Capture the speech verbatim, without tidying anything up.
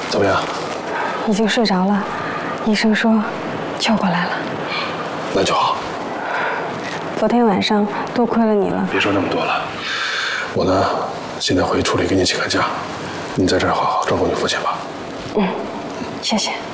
怎么样？ 已经睡着了，医生说救过来了。 那就好。 昨天晚上多亏了你了。 别说那么多了，我呢，现在回去处理，给你请个假，你在这儿好好照顾你父亲吧。 嗯，谢谢。